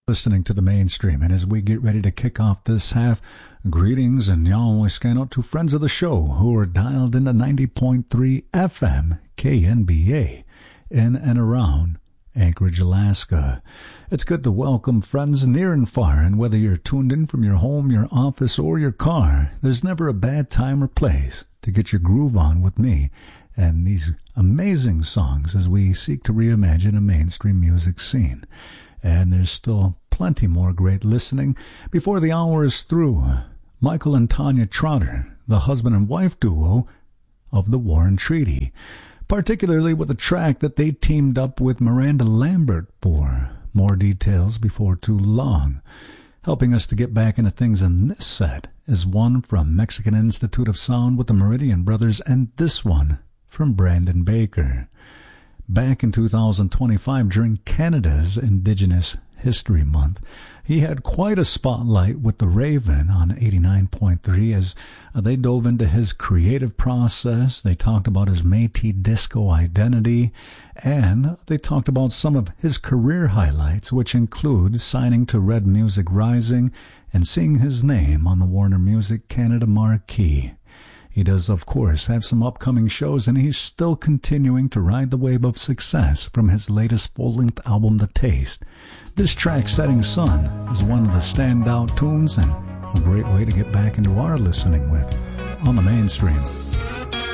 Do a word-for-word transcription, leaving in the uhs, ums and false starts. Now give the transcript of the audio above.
Listening to the mainstream, and as we get ready to kick off this half, greetings and Yahweh scan out to friends of the show who are dialed into ninety point three F M K N B A in and around Anchorage, Alaska. It's good to welcome friends near and far, and whether you're tuned in from your home, your office, or your car, there's never a bad time or place to get your groove on with me and these amazing songs as we seek to reimagine a mainstream music scene. And there's still plenty more great listening before the hour is through. Michael and Tanya Trotter, the husband and wife duo of the Warren Treaty, particularly with a track that they teamed up with Miranda Lambert for. More details before too long. Helping us to get back into things in this set is one from Mexican Institute of Sound with the Meridian Brothers, and this one from Brandon Baker. Back in two thousand twenty-five, during Canada's Indigenous History Month, he had quite a spotlight with The Raven on eighty-nine point three as they dove into his creative process. They talked about his Métis disco identity, and they talked about some of his career highlights, which include signing to Red Music Rising and seeing his name on the Warner Music Canada marquee. He does, of course, have some upcoming shows, and he's still continuing to ride the wave of success from his latest full-length album, The Taste. This track, Setting Sun, is one of the standout tunes and a great way to get back into our listening with on the mainstream.